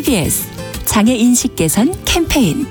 KBS 장애인식 개선 캠페인.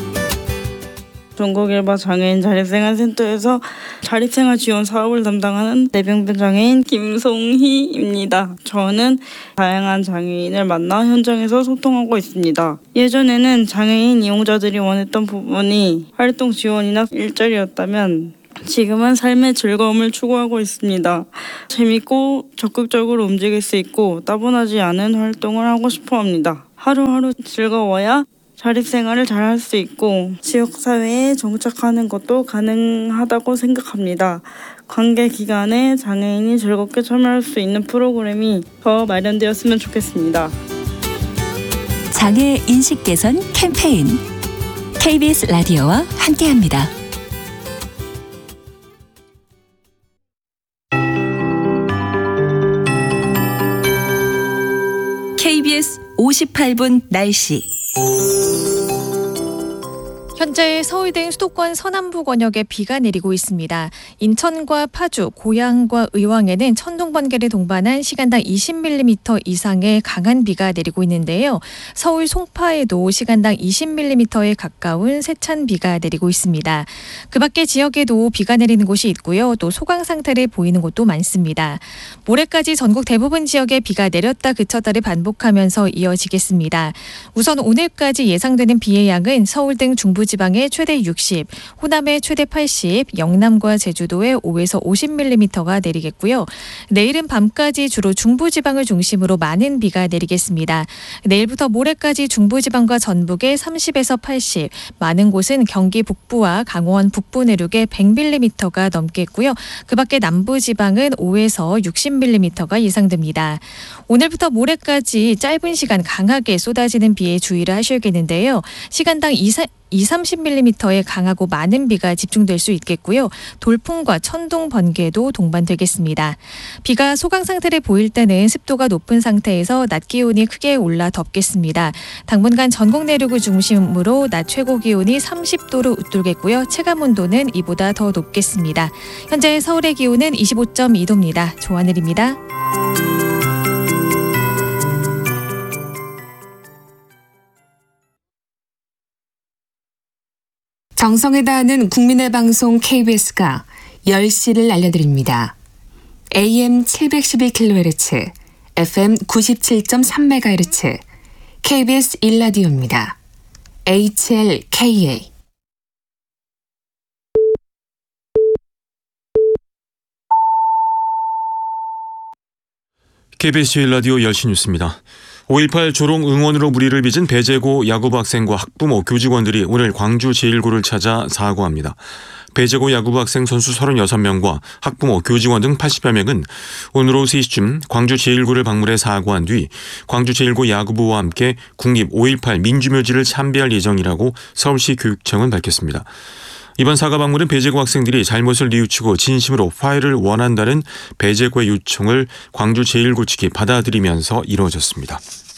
전국일바 장애인 자립생활센터에서 자립생활 지원 사업을 담당하는 내병변 장애인 김송희입니다. 저는 다양한 장애인을 만나 현장에서 소통하고 있습니다. 예전에는 장애인 이용자들이 원했던 부분이 활동 지원이나 일자리였다면 지금은 삶의 즐거움을 추구하고 있습니다. 재밌고 적극적으로 움직일 수 있고 따분하지 않은 활동을 하고 싶어 합니다. 하루하루 즐거워야 자립생활을 잘할 수 있고 지역사회에 정착하는 것도 가능하다고 생각합니다. 관계 기간에 장애인이 즐겁게 참여할 수 있는 프로그램이 더 마련되었으면 좋겠습니다. 장애인식 개선 캠페인. KBS 라디오와 함께합니다. KBS 58분 날씨. 현재 서울 등 수도권 서남부 권역에 비가 내리고 있습니다. 인천과 파주, 고양과 의왕에는 천둥 번개를 동반한 시간당 20mm 이상의 강한 비가 내리고 있는데요. 서울 송파에도 시간당 20mm에 가까운 세찬 비가 내리고 있습니다. 그 밖의 지역에도 비가 내리는 곳이 있고요. 또 소강 상태를 보이는 곳도 많습니다. 모레까지 전국 대부분 지역에 비가 내렸다 그쳤다를 반복하면서 이어지겠습니다. 우선 오늘까지 예상되는 비의 양은 서울 등 중부지방에 최대 60, 호남에 최대 80, 영남과 제주도에 5에서 50mm가 내리겠고요. 내일은 밤까지 주로 중부지방을 중심으로 많은 비가 내리겠습니다. 내일부터 모레까지 중부지방과 전북에 30에서 80, 많은 곳은 경기 북부와 강원 북부 내륙에 100mm가 넘겠고요. 그 밖에 남부지방은 5에서 60mm가 예상됩니다. 오늘부터 모레까지 짧은 시간 강하게 쏟아지는 비에 주의를 하셔야겠는데요. 시간당 30mm의 강하고 많은 비가 집중될 수 있겠고요. 돌풍과 천둥, 번개도 동반되겠습니다. 비가 소강 상태를 보일 때는 습도가 높은 상태에서 낮 기온이 크게 올라 덥겠습니다. 당분간 전국 내륙을 중심으로 낮 최고 기온이 30도로 웃돌겠고요. 체감 온도는 이보다 더 높겠습니다. 현재 서울의 기온은 25.2도입니다. 조하늘입니다. 정성을 다하는 국민의 방송 KBS가 10시를 알려드립니다. AM 711kHz, FM 97.3MHz, KBS 1라디오입니다. HLKA. KBS 1라디오 10시 뉴스입니다. 5.18 조롱 응원으로 무리를 빚은 배제고 야구부 학생과 학부모, 교직원들이 오늘 광주 제1고를 찾아 사과합니다. 배제고 야구부 학생 선수 36명과 학부모, 교직원 등 80여 명은 오늘 오후 3시쯤 광주 제1고를 방문해 사과한 뒤 광주 제1고 야구부와 함께 국립 5.18 민주묘지를 참배할 예정이라고 서울시 교육청은 밝혔습니다. 이번 사과 방문은 배제고 학생들이 잘못을 뉘우치고 진심으로 화해를 원한다는 배제고의 요청을 광주 제1고 측이 받아들이면서 이루어졌습니다.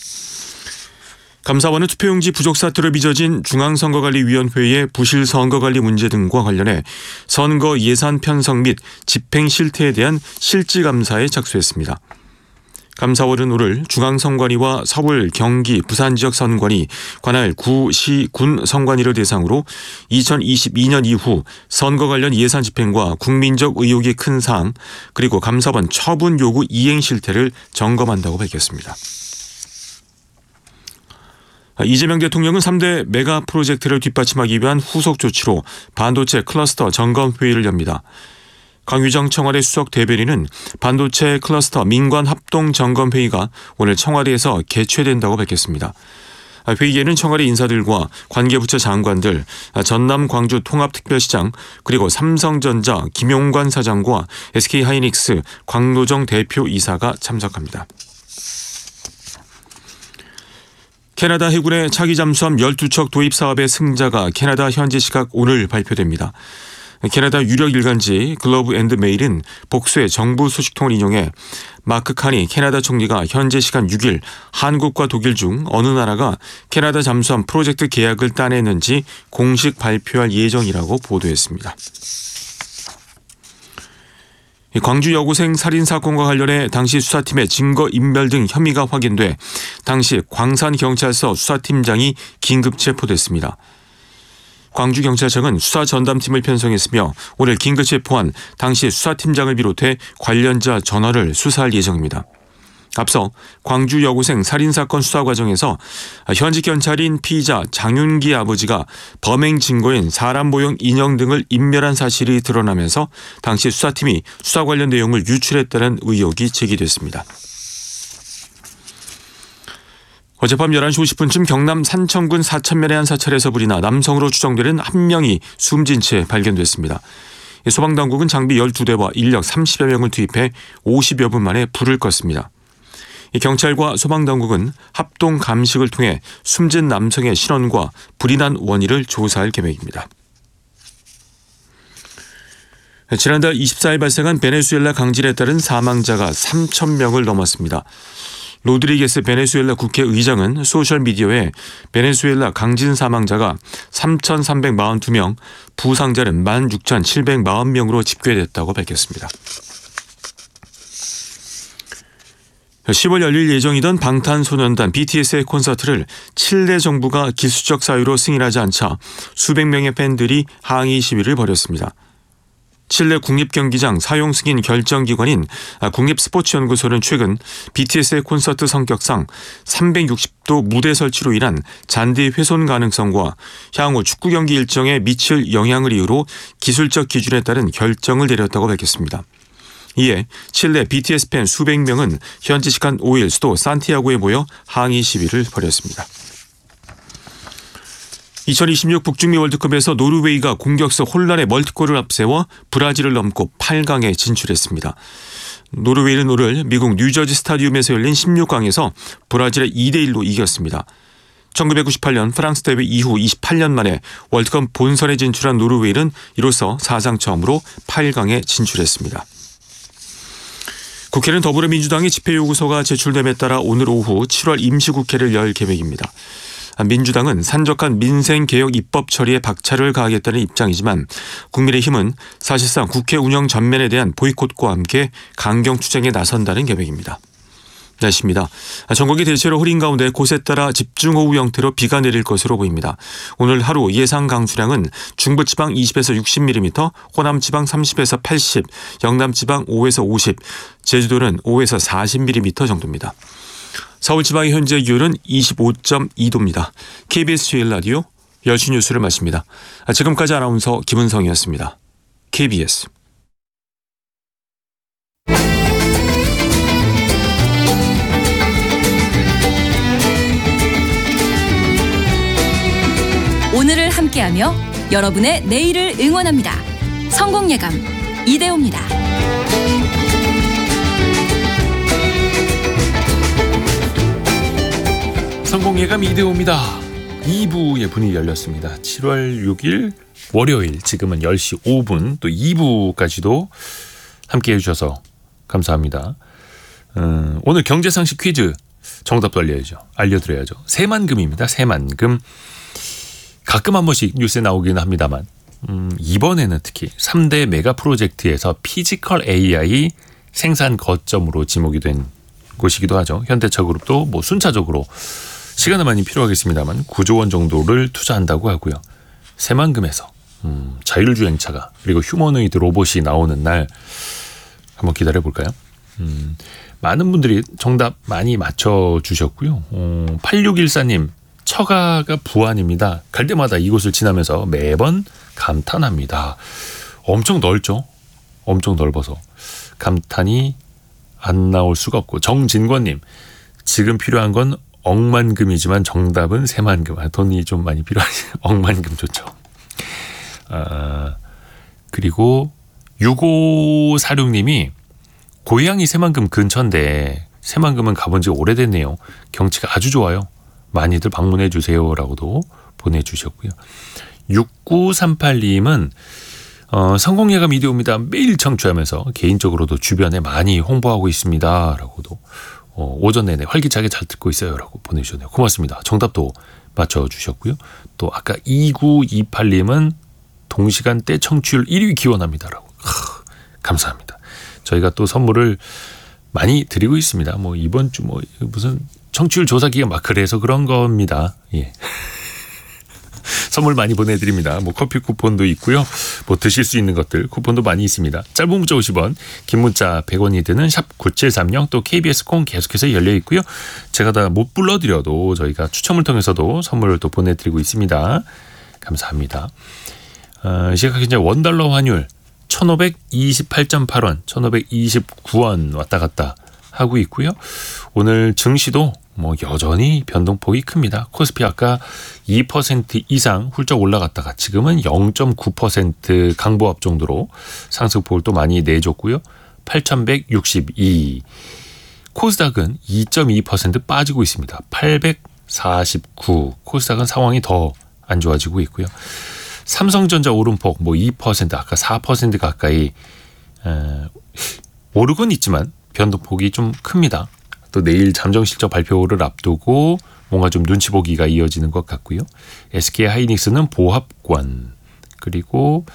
감사원은 투표용지 부족 사태로 빚어진 중앙선거관리위원회의 부실 선거관리 문제 등과 관련해 선거 예산 편성 및 집행 실태에 대한 실질감사에 착수했습니다. 감사원은 오늘 중앙선관위와 서울, 경기, 부산 지역 선관위, 관할 구, 시, 군 선관위를 대상으로 2022년 이후 선거 관련 예산 집행과 국민적 의혹이 큰 사항 그리고 감사원 처분 요구 이행 실태를 점검한다고 밝혔습니다. 이재명 대통령은 3대 메가 프로젝트를 뒷받침하기 위한 후속 조치로 반도체 클러스터 점검회의를 엽니다. 강유정 청와대 수석 대변인은 반도체 클러스터 민관 합동 점검회의가 오늘 청와대에서 개최된다고 밝혔습니다. 회의에는 청와대 인사들과 관계부처 장관들, 전남 광주 통합특별시장 그리고 삼성전자 김용관 사장과 SK하이닉스 광노정 대표이사가 참석합니다. 캐나다 해군의 차기 잠수함 12척 도입 사업의 승자가 캐나다 현지 시각 오늘 발표됩니다. 캐나다 유력 일간지 글로브 앤드 메일은 복수의 정부 소식통을 인용해 마크 카니 캐나다 총리가 현재 시간 6일 한국과 독일 중 어느 나라가 캐나다 잠수함 프로젝트 계약을 따냈는지 공식 발표할 예정이라고 보도했습니다. 광주 여고생 살인 사건과 관련해 당시 수사팀의 증거 인멸 등 혐의가 확인돼 당시 광산경찰서 수사팀장이 긴급 체포됐습니다. 광주경찰청은 수사 전담팀을 편성했으며 오늘 긴급 체포한 당시 수사팀장을 비롯해 관련자 전화를 수사할 예정입니다. 앞서 광주 여고생 살인사건 수사 과정에서 현직 경찰인 피의자 장윤기 아버지가 범행 증거인 사람 모형 인형 등을 인멸한 사실이 드러나면서 당시 수사팀이 수사 관련 내용을 유출했다는 의혹이 제기됐습니다. 어젯밤 11시 50분쯤 경남 산청군 사천면의 한 사찰에서 불이 나 남성으로 추정되는 한 명이 숨진 채 발견됐습니다. 소방당국은 장비 12대와 인력 30여 명을 투입해 50여 분 만에 불을 껐습니다. 경찰과 소방당국은 합동 감식을 통해 숨진 남성의 신원과 불이 난 원인을 조사할 계획입니다. 지난달 24일 발생한 베네수엘라 강진에 따른 사망자가 3,000명을 넘었습니다. 로드리게스 베네수엘라 국회의장은 소셜미디어에 베네수엘라 강진 사망자가 3,342명, 부상자는 16,740명으로 집계됐다고 밝혔습니다. 10월 열릴 예정이던 방탄소년단 BTS의 콘서트를 칠레 정부가 기술적 사유로 승인하지 않자 수백 명의 팬들이 항의 시위를 벌였습니다. 칠레 국립경기장 사용 승인 결정기관인 국립스포츠연구소는 최근 BTS의 콘서트 성격상 360도 무대 설치로 인한 잔디 훼손 가능성과 향후 축구 경기 일정에 미칠 영향을 이유로 기술적 기준에 따른 결정을 내렸다고 밝혔습니다. 이에 칠레 BTS 팬 수백 명은 현지 시간 5일 수도 산티아고에 모여 항의 시위를 벌였습니다. 2026 북중미 월드컵에서 노르웨이가 공격수 혼란의 멀티골을 앞세워 브라질을 넘고 8강에 진출했습니다. 노르웨이는 오늘 미국 뉴저지 스타디움에서 열린 16강에서 브라질을 2대1로 이겼습니다. 1998년 프랑스 대회 이후 28년 만에 월드컵 본선에 진출한 노르웨이는 이로써 사상 처음으로 8강에 진출했습니다. 국회는 더불어민주당의 집회요구서가 제출됨에 따라 오늘 오후 7월 임시국회를 열 계획입니다. 민주당은 산적한 민생개혁 입법 처리에 박차를 가하겠다는 입장이지만 국민의힘은 사실상 국회 운영 전면에 대한 보이콧과 함께 강경 투쟁에 나선다는 계획입니다. 날씨입니다. 전국이 대체로 흐린 가운데 곳에 따라 집중호우 형태로 비가 내릴 것으로 보입니다. 오늘 하루 예상 강수량은 중부지방 20에서 60mm, 호남지방 30에서 80, 영남지방 5에서 50, 제주도는 5에서 40mm 정도입니다. 서울지방의 현재 기온은 25.2도입니다. KBS 제1라디오 10시 뉴스를 마칩니다. 지금까지 아나운서 김은성이었습니다. KBS 오늘을 함께하며 여러분의 내일을 응원합니다. 성공예감 이대호입니다. 성공예감 이대호입니다. 2부의 문이 열렸습니다. 7월 6일 월요일 지금은 10시 5분 또 2부까지도 함께해 주셔서 감사합니다. 오늘 경제상식 퀴즈 정답도 알려드려야죠. 새만금입니다. 새만금. 가끔 한 번씩 뉴스에 나오긴 합니다만 이번에는 특히 3대 메가 프로젝트에서 피지컬 AI 생산 거점으로 지목이 된 곳이기도 하죠. 현대차그룹도 순차적으로 시간은 많이 필요하겠습니다만 9조 원 정도를 투자한다고 하고요. 새만금에서 자율주행차가 그리고 휴머노이드 로봇이 나오는 날 한번 기다려볼까요? 많은 분들이 정답 많이 맞춰주셨고요. 8614님 처가가 부안입니다. 갈 때마다 이곳을 지나면서 매번 감탄합니다. 엄청 넓죠? 엄청 넓어서 감탄이 안 나올 수가 없고 정진권님 지금 필요한 건 억만금이지만 정답은 새만금. 돈이 좀 많이 필요하지. 억만금 좋죠. 그리고 6546님이 고향이 새만금 근처인데 새만금은 가본 지 오래됐네요. 경치가 아주 좋아요. 많이들 방문해 주세요 라고도 보내주셨고요. 6938님은 성공예감 이대호입니다. 매일 청취하면서 개인적으로도 주변에 많이 홍보하고 있습니다 라고도 오전 내내 활기차게 잘 듣고 있어요 라고 보내주셨네요. 고맙습니다. 정답도 맞춰주셨고요. 또 아까 2928님은 동시간대 청취율 1위 기원합니다 라고 감사합니다. 저희가 또 선물을 많이 드리고 있습니다. 뭐 이번 주 뭐 무슨 청취율 조사 기간 막 그래서 그런 겁니다. 예. 선물 많이 보내드립니다. 뭐 커피 쿠폰도 있고요. 뭐 드실 수 있는 것들 쿠폰도 많이 있습니다. 짧은 문자 50원, 긴 문자 100원이 드는 샵 9730 또 KBS 콩 계속해서 열려 있고요. 제가 다 못 불러드려도 저희가 추첨을 통해서도 선물을 또 보내드리고 있습니다. 감사합니다. 시각 현재 원달러 환율 1528.8원, 1529원 왔다 갔다 하고 있고요. 오늘 증시도 뭐 여전히 변동폭이 큽니다. 코스피 아까 2% 이상 훌쩍 올라갔다가 지금은 0.9% 강보합 정도로 상승폭을 또 많이 내줬고요. 8162. 코스닥은 2.2% 빠지고 있습니다. 849. 코스닥은 상황이 더 안 좋아지고 있고요. 삼성전자 오름폭 뭐 2% 아까 4% 가까이 오르곤 있지만 변동폭이 좀 큽니다. 또 내일 잠정실적 발표를 앞두고 뭔가 좀 눈치 보기가 이어지는 것 같고요. SK 하이닉스는 보합권 그리고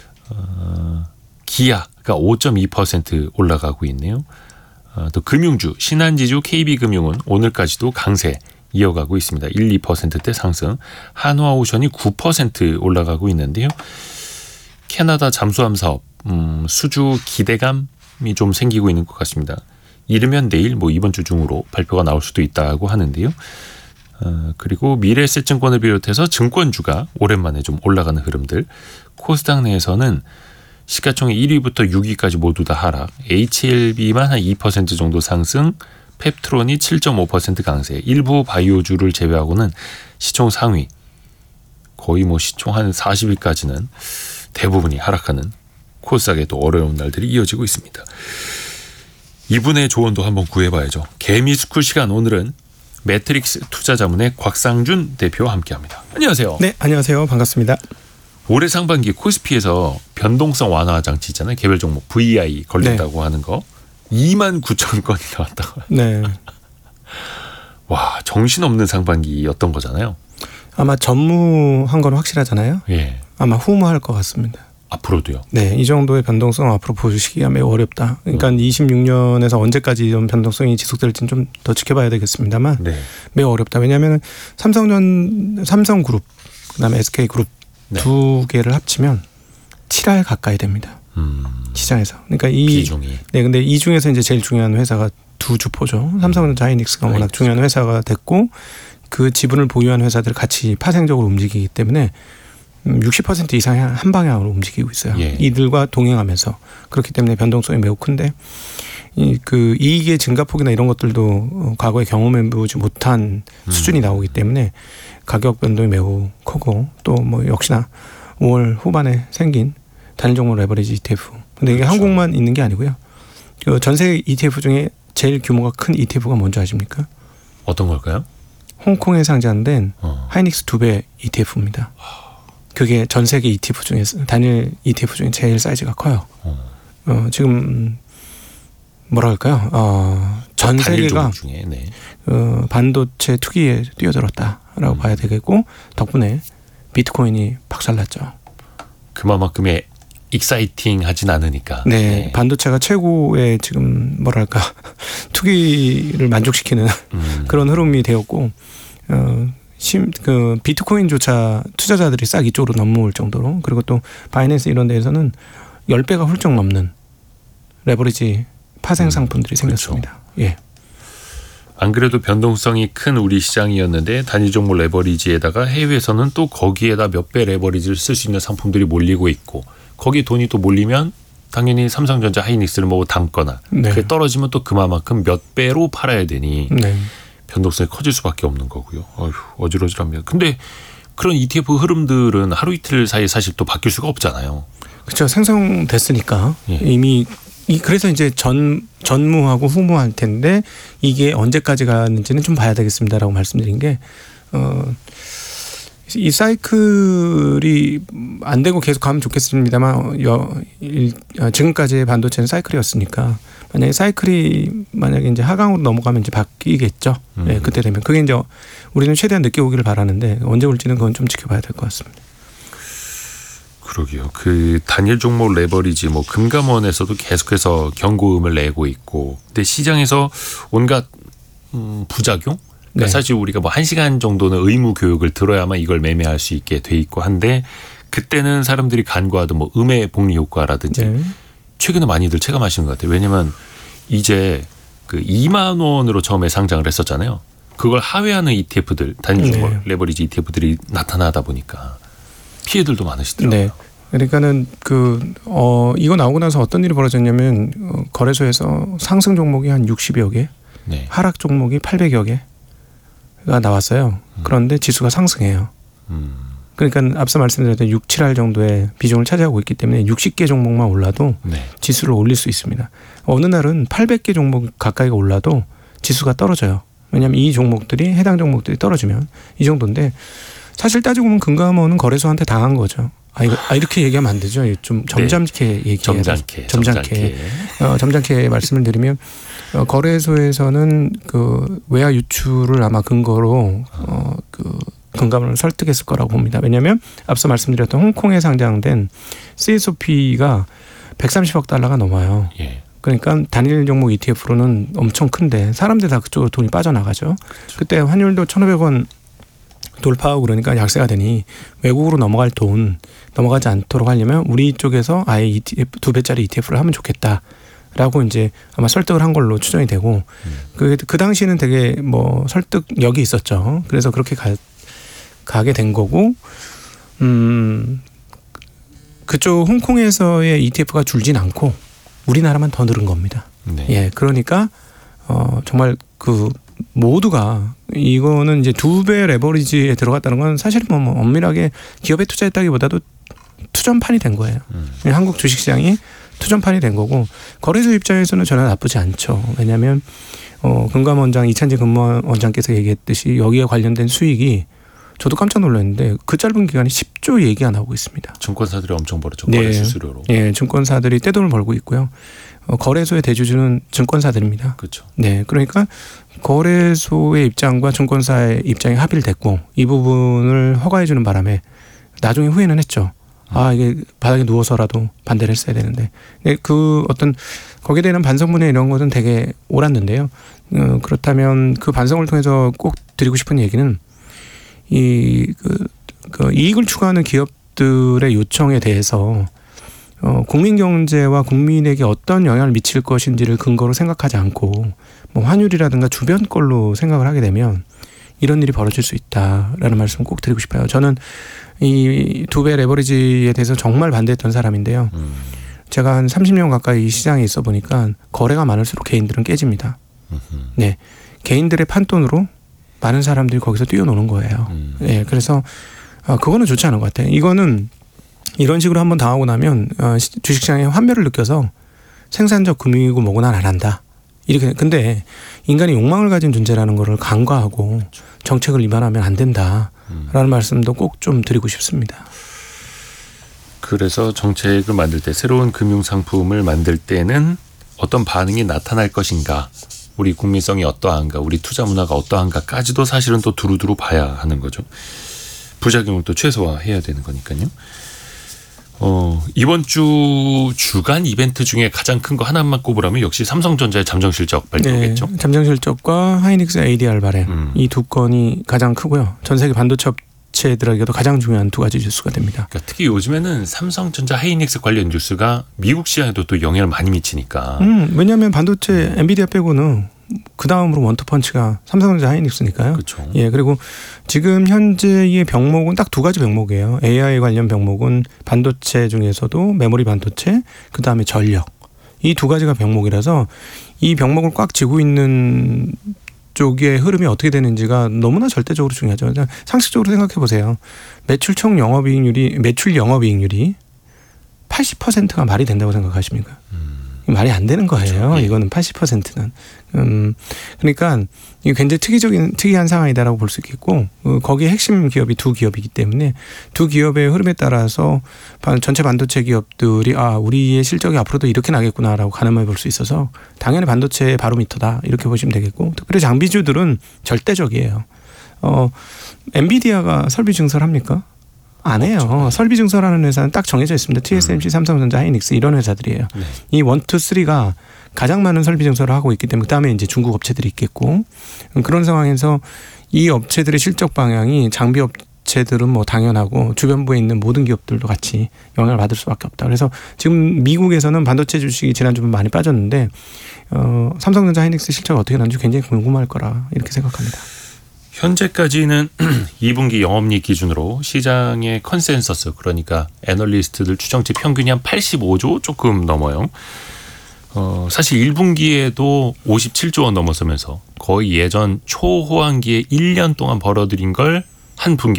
기아가 5.2% 올라가고 있네요. 또 금융주 신한지주 KB금융은 오늘까지도 강세 이어가고 있습니다. 1, 2%대 상승. 한화오션이 9% 올라가고 있는데요. 캐나다 잠수함 사업 수주 기대감이 좀 생기고 있는 것 같습니다. 이르면 내일 뭐 이번 주 중으로 발표가 나올 수도 있다고 하는데요. 그리고 미래에셋증권을 비롯해서 증권주가 오랜만에 좀 올라가는 흐름들. 코스닥 내에서는 시가총액 1위부터 6위까지 모두 다 하락. HLB만 한 2% 정도 상승. 펩트론이 7.5% 강세. 일부 바이오주를 제외하고는 시총 상위. 거의 뭐 시총 한 40위까지는 대부분이 하락하는 코스닥에도 어려운 날들이 이어지고 있습니다. 이분의 조언도 한번 구해봐야죠. 개미스쿨 시간 오늘은 매트릭스 투자자문의 곽상준 대표와 함께합니다. 안녕하세요. 네, 안녕하세요. 반갑습니다. 올해 상반기 코스피에서 변동성 완화 장치 있잖아요. 개별 종목 VI 걸린다고 하는 거 29,000건이 나왔다고. 네. 와, 정신없는 상반기였던 거잖아요. 아마 전무한 건 확실하잖아요. 예. 아마 후무할 것 같습니다. 앞으로도요. 네, 이 정도의 변동성 앞으로 보시기가 매우 어렵다. 그러니까 26년에서 언제까지 이런 변동성이 지속될지는 좀 더 지켜봐야 되겠습니다만 네. 매우 어렵다. 왜냐하면 삼성그룹 그다음에 SK그룹 네. 두 개를 합치면 7할 가까이 됩니다. 시장에서. 그러니까 비중이. 네, 근데 이 중에서 이제 제일 중요한 회사가 두 주포죠. 삼성전자 하이닉스가 워낙 중요한 회사가 됐고 그 지분을 보유한 회사들 같이 파생적으로 움직이기 때문에 60% 이상이 한 방향으로 움직이고 있어요. 예. 이들과 동행하면서. 그렇기 때문에 변동성이 매우 큰데 그 이익의 증가폭이나 이런 것들도 과거에 경험해보지 못한 수준이 나오기 때문에 가격 변동이 매우 크고 또 뭐 역시나 5월 후반에 생긴 단일 종목 레버리지 ETF. 근데 이게 그렇죠. 한국만 있는 게 아니고요. 그 전 세계 ETF 중에 제일 규모가 큰 ETF가 뭔지 아십니까? 어떤 걸까요? 홍콩에 상장된 하이닉스 2배 ETF입니다. 그게 전 세계 ETF 중에서 단일 ETF 중에 제일 사이즈가 커요. 지금 뭐라 할까요? 전 세계가 중에, 네. 반도체 투기에 뛰어들었다라고 봐야 되겠고 덕분에 비트코인이 박살났죠. 그만큼의 익사이팅하진 않으니까. 네, 네. 반도체가 최고의 지금 뭐랄까 투기를 만족시키는 그런 흐름이 되었고 그 비트코인조차 투자자들이 싹 이쪽으로 넘어올 정도로 그리고 또 바이낸스 이런 데에서는 10배가 훌쩍 넘는 레버리지 파생 상품들이 생겼습니다. 예. 안 그래도 변동성이 큰 우리 시장이었는데 단일 종목 레버리지에다가 해외에서는 또 거기에다 몇 배 레버리지를 쓸 수 있는 상품들이 몰리고 있고 거기에 돈이 또 몰리면 당연히 삼성전자 하이닉스를 뭐 담거나 네. 그게 떨어지면 또 그만큼 몇 배로 팔아야 되니 네. 변동성이 커질 수밖에 없는 거고요. 어휴, 어지러지랍니다. 근데 그런 ETF 흐름들은 하루 이틀 사이에 사실 또 바뀔 수가 없잖아요. 그렇죠. 생성됐으니까 예. 이미 그래서 이제 전무하고 후무할 텐데 이게 언제까지 가는지는 좀 봐야 되겠습니다라고 말씀드린 게 이 사이클이 안 되고 계속 가면 좋겠습니다만 지금까지의 반도체는 사이클이었으니까 만약에 이제 하강으로 넘어가면 이제 바뀌겠죠. 네, 그때 되면 그게 이제 우리는 최대한 늦게 오기를 바라는데 언제 올지는 그건 좀 지켜봐야 될 것 같습니다. 그러게요. 그 단일 종목 레버리지 뭐 금감원에서도 계속해서 경고음을 내고 있고, 근데 시장에서 온갖 부작용? 그러니까 네. 사실 우리가 뭐 1시간 정도는 의무 교육을 들어야만 이걸 매매할 수 있게 돼 있고 한데, 그때는 사람들이 간과하던 뭐 음의 복리 효과라든지 네. 최근에 많이들 체감하시는 것 같아요. 왜냐면 이제 그 2만 원으로 처음에 상장을 했었잖아요. 그걸 하회하는 ETF들, 단일 종목 네. 레버리지 ETF들이 나타나다 보니까 피해들도 많으시더라고요. 네. 그러니까는 이거 나오고 나서 어떤 일이 벌어졌냐면 거래소에서 상승 종목이 한 60여 개, 네. 하락 종목이 800여 개가 나왔어요. 그런데 지수가 상승해요. 그러니까 앞서 말씀드렸던 6, 7할 정도의 비중을 차지하고 있기 때문에 60개 종목만 올라도 네. 지수를 올릴 수 있습니다. 어느 날은 800개 종목 가까이가 올라도 지수가 떨어져요. 왜냐하면 이 종목들이 해당 종목들이 떨어지면 이 정도인데, 사실 따지고 보면 금감원은 거래소한테 당한 거죠. 이렇게 얘기하면 안 되죠. 좀 점잖게 얘기해야 점잖게 말씀을 드리면, 거래소에서는 그 외화 유출을 아마 근거로 금감원을 설득했을 거라고 봅니다. 왜냐하면 앞서 말씀드렸던 홍콩에 상장된 CSOP가 130억 달러가 넘어요. 예. 그러니까 단일 종목 ETF로는 엄청 큰데 사람들 다 그쪽으로 돈이 빠져나가죠. 그렇죠. 그때 환율도 1,500원 돌파하고 그러니까 약세가 되니 외국으로 넘어가지 않도록 하려면 우리 쪽에서 아예 ETF 2배짜리 ETF를 하면 좋겠다라고 이제 아마 설득을 한 걸로 추정이 되고, 그 당시에는 되게 뭐 설득력이 있었죠. 그래서 그렇게 가게 된 거고, 그쪽 홍콩에서의 ETF가 줄진 않고 우리나라만 더 늘은 겁니다. 네. 예, 그러니까 정말 그 모두가 이거는 이제 2배 레버리지에 들어갔다는 건 사실 뭐 엄밀하게 기업에 투자했다기보다도 투전판이 된 거예요. 한국 주식시장이 투전판이 된 거고, 거래소 입장에서는 전혀 나쁘지 않죠. 왜냐하면 금감원장 이찬재 금감원장께서 얘기했듯이 여기에 관련된 수익이 저도 깜짝 놀랐는데 그 짧은 기간에 10조 얘기가 나오고 있습니다. 증권사들이 엄청 벌었죠. 네. 거래 수수료로. 예, 증권사들이 떼돈을 벌고 있고요. 거래소의 대주주는 증권사들입니다. 그렇죠. 네, 그러니까 거래소의 입장과 증권사의 입장이 합의를 됐고, 이 부분을 허가해 주는 바람에 나중에 후회는 했죠. 이게 바닥에 누워서라도 반대를 했어야 되는데. 그 어떤 거기에 대한 반성문에 이런 것은 되게 옳았는데요. 그렇다면 그 반성을 통해서 꼭 드리고 싶은 얘기는, 그 이익을 추구하는 기업들의 요청에 대해서 국민 경제와 국민에게 어떤 영향을 미칠 것인지를 근거로 생각하지 않고 뭐 환율이라든가 주변 걸로 생각을 하게 되면 이런 일이 벌어질 수 있다라는 말씀을 꼭 드리고 싶어요. 저는 이 2배 레버리지에 대해서 정말 반대했던 사람인데요. 제가 한 30년 가까이 이 시장에 있어 보니까 거래가 많을수록 개인들은 깨집니다. 네, 개인들의 판돈으로 많은 사람들이 거기서 뛰어노는 거예요. 네, 그래서 그거는 좋지 않은 것 같아요. 이거는 이런 식으로 한번 당하고 나면 주식시장에 환멸을 느껴서 생산적 금융이고 뭐고 난 안 한다. 이렇게. 근데 인간이 욕망을 가진 존재라는 거를 간과하고 정책을 위반하면 안 된다라는 말씀도 꼭 좀 드리고 싶습니다. 그래서 정책을 만들 때, 새로운 금융상품을 만들 때는 어떤 반응이 나타날 것인가, 우리 국민성이 어떠한가, 우리 투자 문화가 어떠한가까지도 사실은 또 두루두루 봐야 하는 거죠. 부작용을 또 최소화해야 되는 거니까요. 이번 주 주간 이벤트 중에 가장 큰 거 하나만 꼽으라면 역시 삼성전자의 잠정 실적 발표겠죠. 네, 잠정 실적과 하이닉스 ADR 발행, 이 두 건이 가장 크고요. 전 세계 반도체 업체들에게도 가장 중요한 두 가지 뉴스가 됩니다. 그러니까 특히 요즘에는 삼성전자, 하이닉스 관련 뉴스가 미국 시장에도 또 영향을 많이 미치니까. 왜냐하면 반도체 엔비디아 빼고는 그 다음으로 원투펀치가 삼성전자, 하이닉스니까요. 그렇죠. 예, 그리고 지금 현재의 병목은 딱 두 가지 병목이에요. AI 관련 병목은 반도체 중에서도 메모리 반도체, 그 다음에 전력, 이 두 가지가 병목이라서 이 병목을 꽉 쥐고 있는 쪽의 흐름이 어떻게 되는지가 너무나 절대적으로 중요하죠. 상식적으로 생각해 보세요. 매출 영업이익률이 80%가 말이 된다고 생각하십니까? 말이 안 되는 거예요. 그렇죠. 이거는 80%는. 그러니까 이게 굉장히 특이한 상황이다라고 볼 수 있겠고, 거기에 핵심 기업이 두 기업이기 때문에 두 기업의 흐름에 따라서 전체 반도체 기업들이 우리의 실적이 앞으로도 이렇게 나겠구나라고 가늠해 볼 수 있어서 당연히 반도체의 바로미터다 이렇게 보시면 되겠고, 특별히 장비주들은 절대적이에요. 엔비디아가 설비 증설합니까? 안 해요. 설비 증설하는 회사는 딱 정해져 있습니다. TSMC, 삼성전자, 하이닉스 이런 회사들이에요. 네. 이 1, 2, 3가 가장 많은 설비 증설을 하고 있기 때문에 그다음에 이제 중국 업체들이 있겠고 그런 상황에서 이 업체들의 실적 방향이 장비 업체들은 뭐 당연하고 주변부에 있는 모든 기업들도 같이 영향을 받을 수밖에 없다. 그래서 지금 미국에서는 반도체 주식이 지난주에 많이 빠졌는데 삼성전자, 하이닉스 실적이 어떻게 나는지 굉장히 궁금할 거라 이렇게 생각합니다. 현재까지는 2분기 영업이익 기준으로 시장의 컨센서스 그러니까 애널리스트들 추정치 평균이 한 85조 조금 넘어요. 사실 1분기에도 57조 원 넘어서면서 거의 예전 초호황기에 1년 동안 벌어들인 걸 한 분기